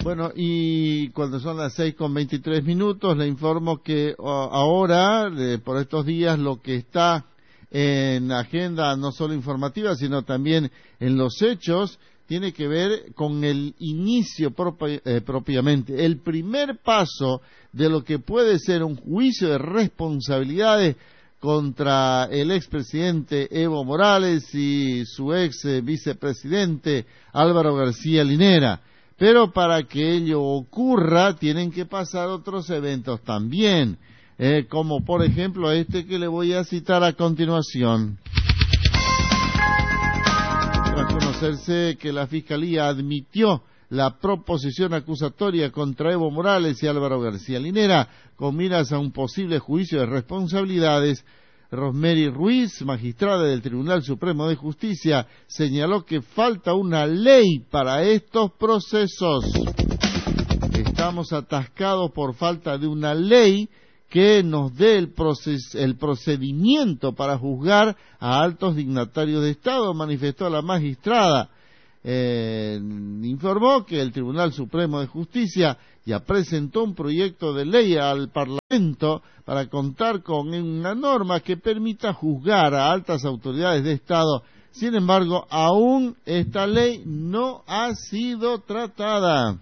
Bueno, y cuando son las 6:23, le informo que ahora, por estos días, lo que está en la agenda no solo informativa, sino también en los hechos, tiene que ver con el inicio propiamente, el primer paso de lo que puede ser un juicio de responsabilidades contra el expresidente Evo Morales y su ex vicepresidente Álvaro García Linera. Pero para que ello ocurra, tienen que pasar otros eventos también, como por ejemplo este que le voy a citar a continuación. Tras conocerse que la Fiscalía admitió la proposición acusatoria contra Evo Morales y Álvaro García Linera con miras a un posible juicio de responsabilidades, Rosemary Ruiz, magistrada del Tribunal Supremo de Justicia, señaló que falta una ley para estos procesos. Estamos atascados por falta de una ley que nos dé el procedimiento para juzgar a altos dignatarios de Estado, manifestó la magistrada. Informó que el Tribunal Supremo de Justicia ya presentó un proyecto de ley al Parlamento para contar con una norma que permita juzgar a altas autoridades de Estado. Sin embargo, aún esta ley no ha sido tratada.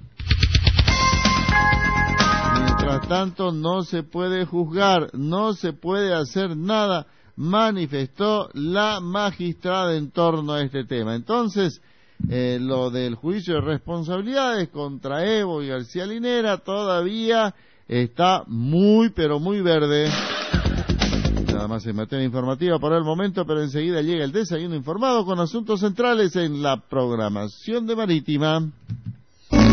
Mientras tanto, no se puede juzgar, no se puede hacer nada, manifestó la magistrada en torno a este tema. Entonces, lo del juicio de responsabilidades contra Evo y García Linera todavía está muy, pero muy verde. Nada más en materia informativa por el momento, pero enseguida llega el desayuno informado con asuntos centrales en la programación de Marítima.